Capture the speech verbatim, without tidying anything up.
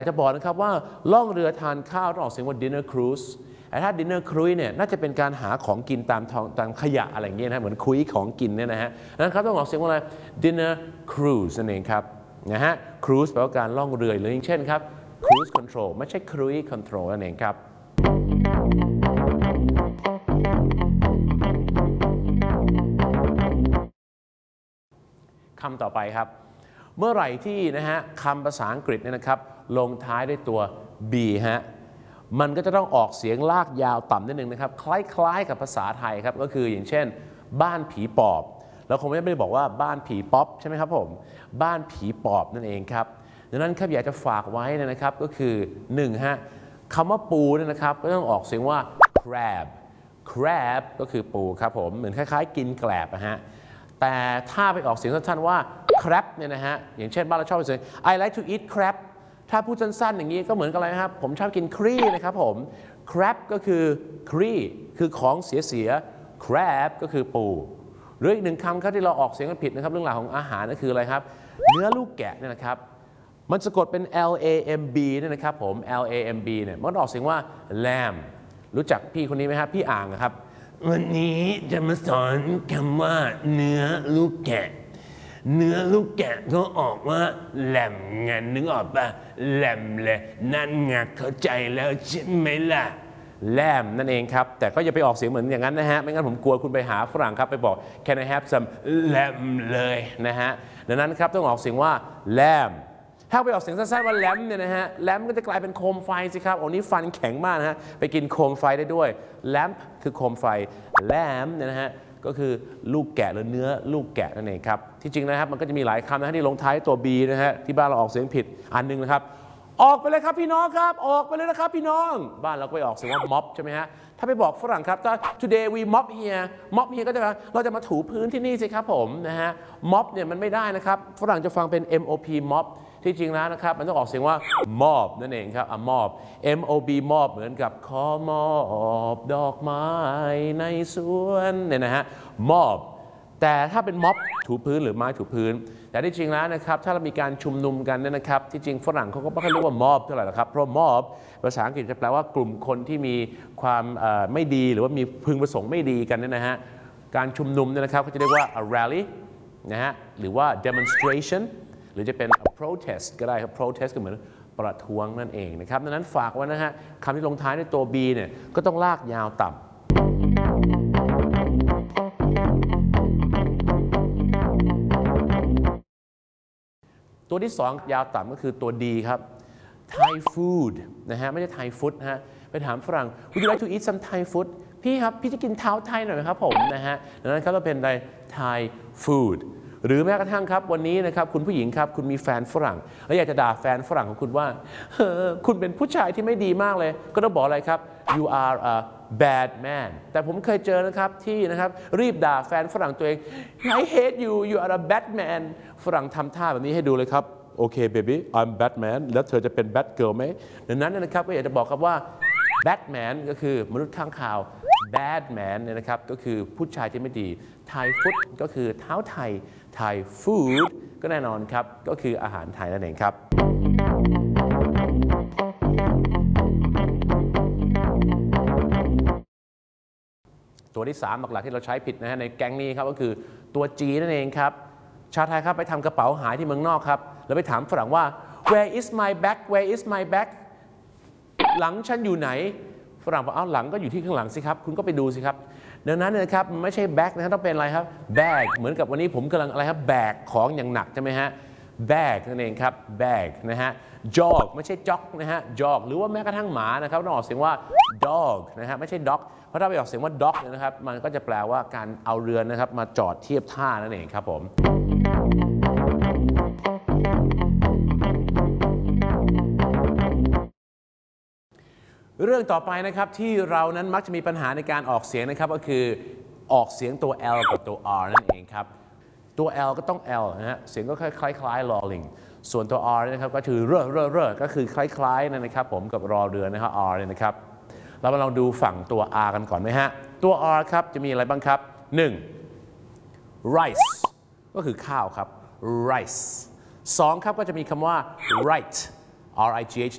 จะบอกนะครับว่าล่องเรือทานข้าวต้องออกเสียงว่า dinner cruise แต่ถ้า dinner cruise เนี่ยน่าจะเป็นการหาของกินตามท้องตามขยะอะไรอย่างเงี้ยนะเหมือนคุยของกินเนี่ยนะฮะนั้นครับต้องออกเสียงว่าอะไร dinner cruise นั่นเองครับนะฮะ cruise แปลว่าการล่องเรือหรืออย่างเช่นครับ cruise control ไม่ใช่ cruise control นั่นเองครับคำต่อไปครับเมื่อไหร่ที่นะฮะคำภาษาอังกฤษเนี่ยนะครับลงท้ายด้วยตัว b ฮะมันก็จะต้องออกเสียงลากยาวต่ำนิดนึงนะครับคล้ายๆกับภาษาไทยครับก็คืออย่างเช่นบ้านผีปอบเราคงไม่ได้บอกว่าบ้านผีป๊อปใช่ไหมครับผมบ้านผีปอบนั่นเองครับดังนั้นครับอยากจะฝากไว้นะครับก็คือหนึ่งฮะคำว่าปูเนี่ยนะครับก็ต้องออกเสียงว่า crab crab ก็คือปูครับผมเหมือนคล้ายๆกินแกลบนะฮะแต่ถ้าไปออกเสียงสั้นๆว่า crab เนี่ยนะฮะอย่างเช่นบ้านเราชอบไปเสียง I like to eat crab ถ้าพูดสั้นๆอย่างนี้ก็เหมือนกับอะไรครับผมชอบกินครีนะครับผม crab ก็คือครีคือของเสียๆ crab ก็คือปูหรืออีกหนึ่งคำครับที่เราออกเสียงกันผิดนะครับเรื่องราวของอาหารนั่นคืออะไรครับเนื้อลูกแกะเนี่ยนะครับมันสะกดเป็น L A M B เนี่ยนะครับผม L A M B เนี่ยมันออกเสียงว่า lamb รู้จักพี่คนนี้ไหมครับพี่อ่างนะครับวันนี้จะมาสอนคำว่าเนื้อลูกแกะเนื้อลูกแกะก็ออกว่าแหลมไงนึกออกปะแหลมเลยนั่นไงเข้าใจแล้วใช่ไหมล่ะแหลมนั่นเองครับแต่ก็อย่าไปออกเสียงเหมือนอย่างนั้นนะฮะไม่งั้นผมกลัวคุณไปหาฝรั่งครับไปบอก Can I have some แหลมเลยนะฮะดังนั้นครับต้องออกเสียงว่าแหลมถ้าไปออกเสียงสั้นๆว่าแหลมเนี่ยนะฮะแหลมก็จะกลายเป็นโคมไฟสิครับโอ้นี่ฟันแข็งมากนะฮะไปกินโคมไฟได้ด้วยแหลมคือโคมไฟแหลมเนี่ยนะฮะก็คือลูกแกะหรือเนื้อลูกแกะนั่นเองครับที่จริงนะครับมันก็จะมีหลายคำนะที่ลงท้ายตัว B นะฮะที่บ้านเราออกเสียงผิดอันนึงนะครับออกไปเลยครับพี่น้องครับออกไปเลยนะครับพี่น้องบ้านเราก็ไปออกเสียงว่า mop ใช่ไหมฮะถ้าไปบอกฝรั่งครับ today we mop here mop here ก็จะเราจะมาถูพื้นที่นี่สิครับผมนะฮะ mop เนี่ยมันไม่ได้นะครับฝรั่งจะฟังเป็น M O P mop ที่จริงแล้วนะครับมันต้องออกเสียงว่า mob นั่นเองครับ a mob M O B mob เหมือนกับขอมอบดอกไม้ในสวนเนี่ยนะฮะ mob แต่ถ้าเป็นม็อบถูพื้นหรือไม้ถูพื้นแต่ที่จริงแล้วนะครับถ้าเรามีการชุมนุมกันเนี่ยนะครับที่จริงฝรั่งเขาก็ไม่ค่อยเรียกว่าม็อบเท่าไหร่หรอกครับเพราะม็อบภาษาอังกฤษจะแปลว่ากลุ่มคนที่มีความไม่ดีหรือว่ามีพึงประสงค์ไม่ดีกันเนี่ยนะฮะการชุมนุมเนี่ยนะครับเขาจะเรียกว่า a rally นะฮะหรือว่า demonstration หรือจะเป็น a protest ก็ได้ครับ protest ก็เหมือนประท้วงนั่นเองนะครับดังนั้นฝากไว้นะฮะคำที่ลงท้ายด้วยตัว B เนี่ยก็ต้องลากยาวต่ำตัวที่สองยาวต่ำก็คือตัว D ครับ Thai food นะฮะไม่ใช่ Thai food นะฮะไปถามฝรั่ง Would you like to eat some Thai food พี่ครับพี่จะกินเท้าไทยหน่อยไหมครับผมนะฮะดังนั้นครับเราเป็นอะไร Thai food หรือแม้กระทั่งครับวันนี้นะครับคุณผู้หญิงครับคุณมีแฟนฝรั่งแล้วอยากจะด่าแฟนฝรั่งของคุณว่าคุณเป็นผู้ชายที่ไม่ดีมากเลยก็ต้องบอกอะไรครับ you are a bad man แต่ผมเคยเจอนะครับที่นะครับรีบด่าแฟนฝรั่งตัวเอง I hate you you are a bad man ฝรั่งทำท่าแบบนี้ให้ดูเลยครับโอเค baby I'm bad man แล้วเธอจะเป็น bad girl ไหมดังนั้นนะครับก็อยากจะบอกครับว่า bad man ก็คือมนุษย์ข้างคาว bad man เนี่ยนะครับก็คือผู้ชายที่ไม่ดี Thai food ก็คือเท้าไทย Thai food ก็แน่นอนครับก็คืออาหารไทยนั่นเองครับตัวที่สามหลักๆที่เราใช้ผิดนะฮะในแก๊งนี้ครับก็คือตัว G นั่นเองครับชาวไทยครับไปทำกระเป๋าหายที่เมืองนอกครับแล้วไปถามฝรั่งว่า where is my bag where is my bag หลังฉันอยู่ไหนฝรั่งบอกอ้าวหลังก็อยู่ที่ข้างหลังสิครับคุณก็ไปดูสิครับดังนั้นนะครับไม่ใช่แบ็กนะต้องเป็นอะไรครับแบกเหมือนกับวันนี้ผมกำลังอะไรครับแบกของอย่างหนักใช่ไหมฮะแบกนั่นเองครับแบกนะฮะ jog ไม่ใช่ jog นะฮะ jog หรือว่าแม้กระทั่งหมานะครับต้องออกเสียงว่า dog นะฮะไม่ใช่ dog เพราะถ้าไปออกเสียงว่า dog นะครับมันก็จะแปลว่าการเอาเรือนะครับมาจอดเทียบท่านั่นเองครับผมเรื่องต่อไปนะครับที่เรานั้นมักจะมีปัญหาในการออกเสียงนะครับก็คือออกเสียงตัว L กับตัว R นั่นเองครับตัว L ก็ต้อง L นะฮะเสียงก็คล้ายๆลอลิงส่วนตัว R นะครับก็คือเร่อเร่อเร่อก็คือคล้ายๆนะครับผมกับรอเรือนะครับ R เนี่ยนะครับเรามาลองดูฝั่งตัว R กันก่อนไหมฮะตัว R ครับจะมีอะไรบ้างครับหนึ่ง rice ก็คือข้าวครับ rice สองครับก็จะมีคำว่า right R I G H